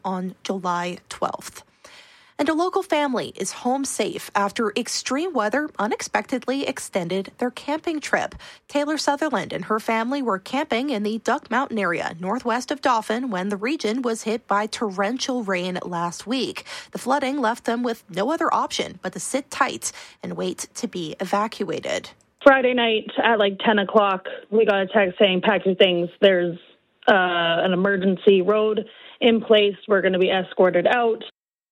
on July 12th. And a local family is home safe after extreme weather unexpectedly extended their camping trip. Taylor Sutherland and her family were camping in the Duck Mountain area northwest of Dauphin when the region was hit by torrential rain last week. The flooding left them with no other option but to sit tight and wait to be evacuated. Friday night at like 10 o'clock, we got a text saying, pack your things. There's an emergency road in place. We're going to be escorted out.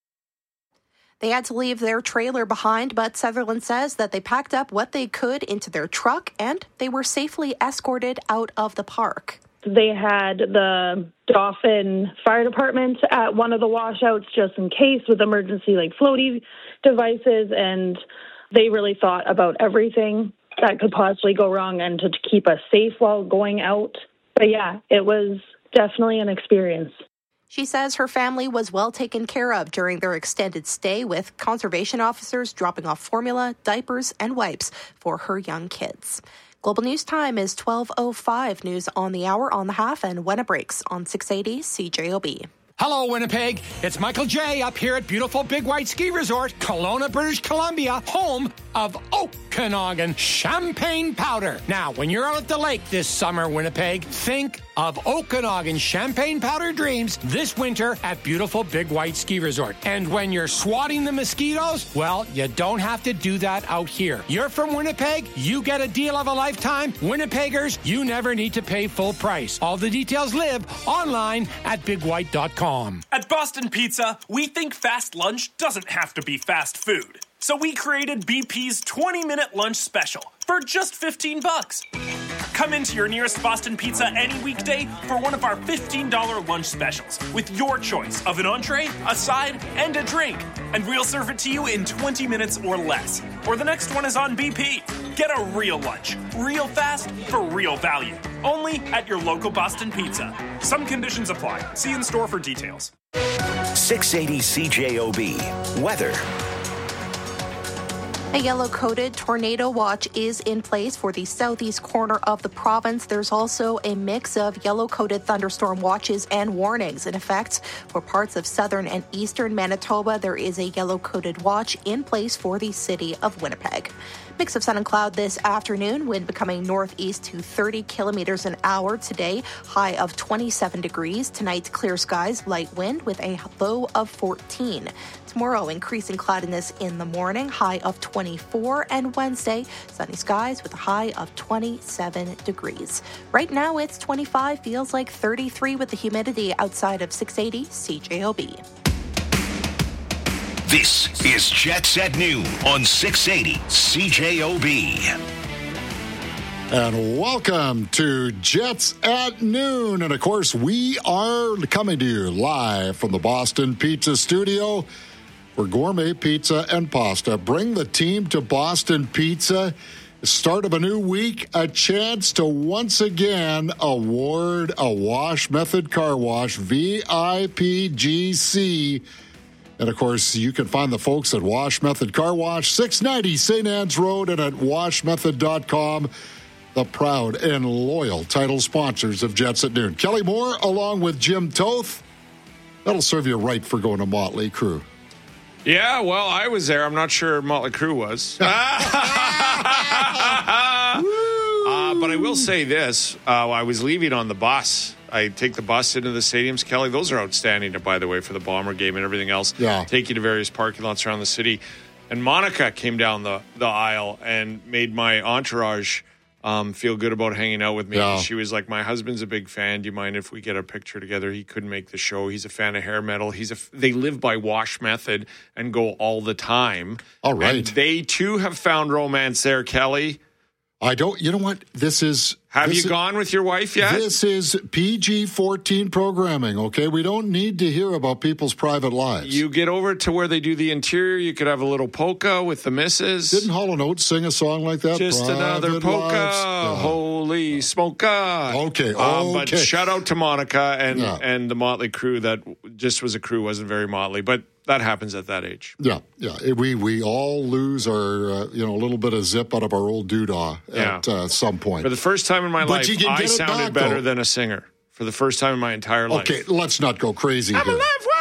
They had to leave their trailer behind, but Sutherland says that they packed up what they could into their truck and they were safely escorted out of the park. They had the Dauphin Fire Department at one of the washouts just in case with emergency like floaty devices, and they really thought about everything that could possibly go wrong and to keep us safe while going out. But yeah, it was definitely an experience. She says her family was well taken care of during their extended stay, with conservation officers dropping off formula, diapers, and wipes for her young kids. Global News Time is 12:05. News on the hour, on the half, and when it breaks on 680 CJOB. Hello, Winnipeg. It's Michael J. up here at beautiful Big White Ski Resort, Kelowna, British Columbia, home of Okanagan Champagne Powder. Now, when you're out at the lake this summer, Winnipeg, think of Okanagan Champagne Powder dreams this winter at beautiful Big White Ski Resort. And when you're swatting the mosquitoes, well, you don't have to do that out here. You're from Winnipeg, you get a deal of a lifetime. Winnipeggers, you never need to pay full price. All the details live online at bigwhite.com. At Boston Pizza, we think fast lunch doesn't have to be fast food. So we created BP's 20-minute lunch special for just $15. Come into your nearest Boston Pizza any weekday for one of our $15 lunch specials with your choice of an entree, a side, and a drink. And we'll serve it to you in 20 minutes or less. Or the next one is on BP. Get a real lunch, real fast, for real value. Only at your local Boston Pizza. Some conditions apply. See in store for details. 680 CJOB. Weather. A yellow-coated tornado watch is in place for the southeast corner of the province. There's also a mix of yellow-coated thunderstorm watches and warnings in effect for parts of southern and eastern Manitoba. There is a yellow-coated watch in place for the city of Winnipeg. Mix of sun and cloud this afternoon, wind becoming northeast to 30 kilometers an hour today, high of 27 degrees. Tonight, clear skies, light wind with a low of 14. Tomorrow, increasing cloudiness in the morning, high of 24, and Wednesday, sunny skies with a high of 27 degrees. Right now, it's 25, feels like 33 with the humidity outside of 680 CJOB. This is Jets at Noon on 680 CJOB. And welcome to Jets at Noon. And of course, we are coming to you live from the Boston Pizza Studio for gourmet pizza and pasta. Bring the team to Boston Pizza. Start of a new week, a chance to once again award a Wash Method Car Wash VIPGC. And, of course, you can find the folks at Wash Method Car Wash, 690 St. Anne's Road, and at washmethod.com, the proud and loyal title sponsors of Jets at Noon. Kelly Moore, along with Jim Toth. That'll serve you right for going to Motley Crue. Yeah, well, I was there. I'm not sure Motley Crue was. But I will say this. I was leaving on the bus. I take the bus into the stadiums, Kelly. Those are outstanding, by the way, for the Bomber game and everything else. Yeah. Take you to various parking lots around the city. And Monica came down the aisle and made my entourage feel good about hanging out with me. Yeah. She was like, my husband's a big fan. Do you mind if we get a picture together? He couldn't make the show. He's a fan of hair metal. They live by Wash Method and go all the time. All right. And they, too, have found romance there, Kelly. You know what? Have you gone with your wife yet? This is PG-14 programming, okay? We don't need to hear about people's private lives. You get over to where they do the interior. You could have a little polka with the missus. Didn't Hall & Oates sing a song like that? Just another polka. Yeah. Holy smoka. Okay. But shout out to Monica and the Motley Crue that just was a crew, wasn't very motley. But that happens at that age. Yeah. We all lose our, a little bit of zip out of our old doodah at some point. For the first time in my life, I sounded back, better than a singer. For the first time in my entire life. Okay, let's not go crazy here. I'm alive.